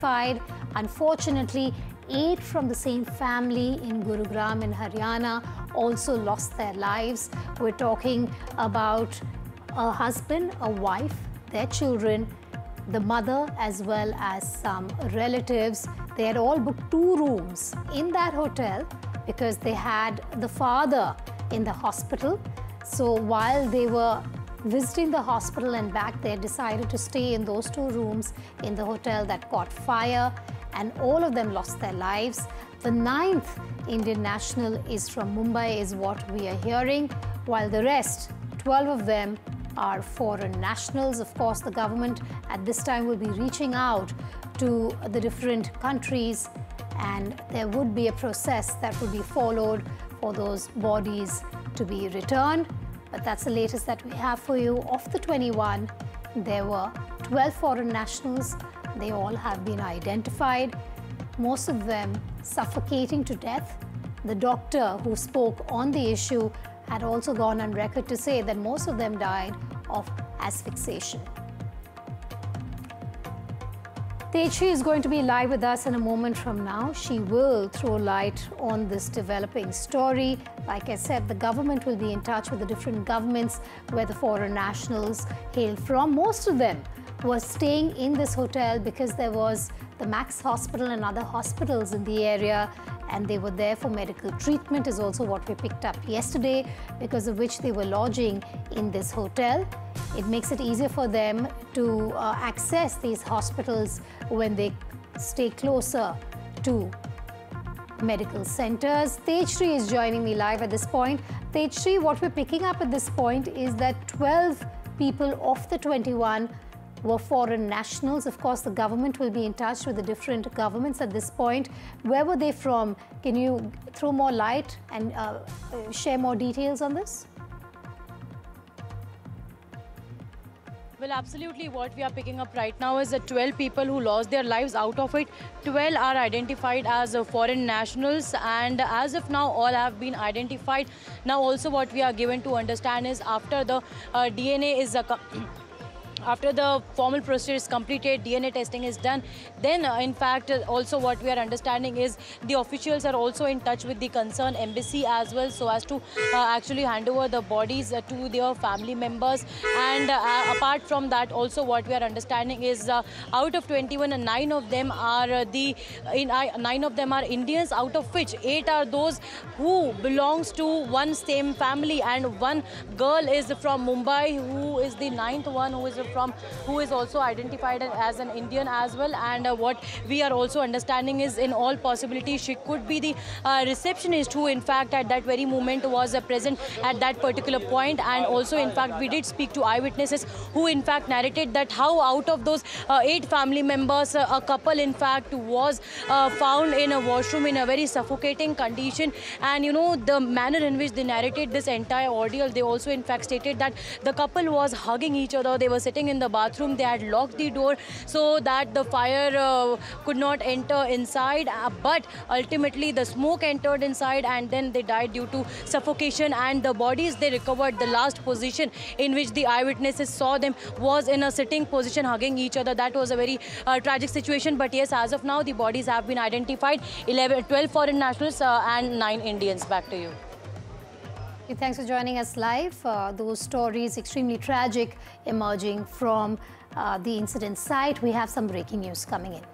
Unfortunately, 8 from the same family in Gurugram in Haryana also lost their lives. We're talking about a husband, a wife, their children, the mother, as well as some relatives. They had all booked 2 rooms in that hotel because they had the father in the hospital. So while they were visiting the hospital and back, they decided to stay in those 2 rooms in the hotel that caught fire, and all of them lost their lives. The 9th Indian national is from Mumbai, is what we are hearing, while the rest, 12 of them, are foreign nationals. Of course, the government at this time will be reaching out to the different countries, and there would be a process that would be followed for those bodies to be returned. But that's the latest that we have for you. Of the 21, there were 12 foreign nationals. They all have been identified, most of them suffocating to death. The doctor who spoke on the issue had also gone on record to say that most of them died of asphyxiation. Tejashree is going to be live with us in a moment from now. She will throw light on this developing story. Like I said, the government will be in touch with the different governments where the foreign nationals hail from. Most of them were staying in this hotel because there was the Max Hospital and other hospitals in the area, and they were there for medical treatment, is also what we picked up yesterday, because of which they were lodging in this hotel. It makes it easier for them to access these hospitals when they stay closer to medical centers. Tejashree is joining me live at this point. Tejashree, what we're picking up at this point is that 12 people of the 21 were foreign nationals. Of course, the government will be in touch with the different governments at this point. Where were they from? Can you throw more light and share more details on this? Well, absolutely. What we are picking up right now is that 12 people who lost their lives. Out of it, 12 are identified as foreign nationals, and as of now, all have been identified. Now, also what we are given to understand is after the DNA is after the formal procedure is completed, DNA testing is done, then in fact also what we are understanding is the officials are also in touch with the concerned embassy as well, so as to actually hand over the bodies to their family members. And apart from that, also what we are understanding is out of 21, 9 of them are 9 of them are Indians, out of which 8 are those who belongs to one same family, and one girl is from Mumbai, who is the 9th one, who is also identified as an Indian as well. And what we are also understanding is, in all possibilities, she could be the receptionist who in fact at that very moment was present at that particular point. And also in fact we did speak to eyewitnesses who in fact narrated that how out of those 8 family members, a couple in fact was found in a washroom in a very suffocating condition. And you know, the manner in which they narrated this entire ordeal, they also in fact stated that the couple was hugging each other, they were sitting in the bathroom, they had locked the door so that the fire could not enter inside, but ultimately the smoke entered inside, and then they died due to suffocation. And the bodies they recovered, the last position in which the eyewitnesses saw them was in a sitting position hugging each other. That was a very tragic situation. But yes, as of now the bodies have been identified, 12 foreign nationals and 9 Indians. Back to you. Thanks for joining us live. Those stories extremely tragic emerging from the incident site. We have some breaking news coming in.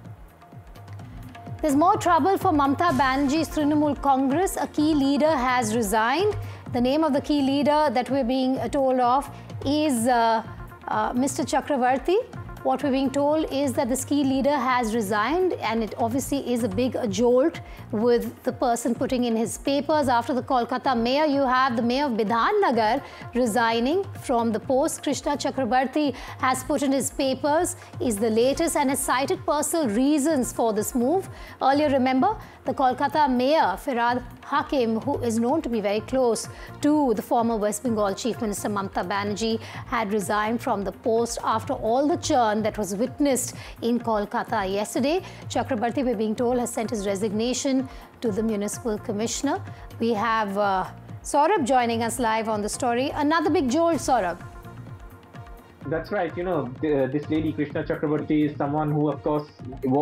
There's more trouble for Mamata Banerjee's Trinamool Congress. A key leader has resigned. The name of the key leader that we're being told of is Mr. Chakravarti. What we're being told is that the key leader has resigned, and it obviously is a big jolt with the person putting in his papers. After the Kolkata mayor, you have the mayor of Bidhan Nagar resigning from the post. Krishna Chakrabarti has put in his papers, is the latest, and has cited personal reasons for this move. Earlier, remember, the Kolkata mayor, Firhad Hakim, who is known to be very close to the former West Bengal Chief Minister Mamata Banerjee, had resigned from the post after all the churn that was witnessed in Kolkata yesterday. Chakrabarti, we're being told, has sent his resignation to the municipal commissioner. We have Saurabh joining us live on the story. Another big jolt, Saurabh. That's right. This lady Krishna Chakraborty is someone who, of course,